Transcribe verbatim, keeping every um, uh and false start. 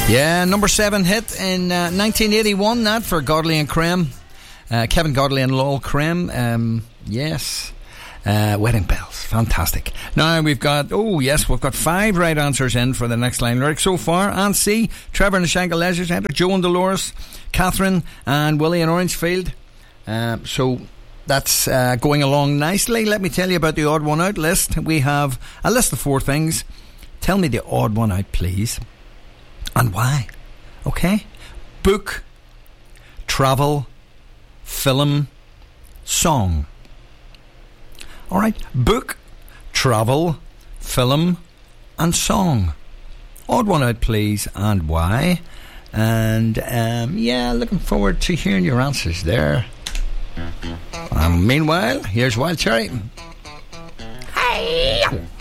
Yeah, number seven hit in uh, nineteen eighty-one, that for Godley and Creme. Uh, Kevin Godley and Lol Creme. Um, yes. Uh, Wedding Bells. Fantastic. Now we've got, oh yes, we've got five right answers in for the next line lyric so far. Anne C, Trevor in the Shankill Leisure Centre, Joe and Dolores, Catherine and Willie in Orangefield. Uh, so that's uh, going along nicely. Let me tell you about the odd one out list. We have a list of four things. Tell me the odd one out, please. And why? Okay? Book, travel, film, song. Alright, book, travel, film and song. Odd one out, please, and why? And um, yeah, looking forward to hearing your answers there. Um, meanwhile, here's Wild Cherry. Hey!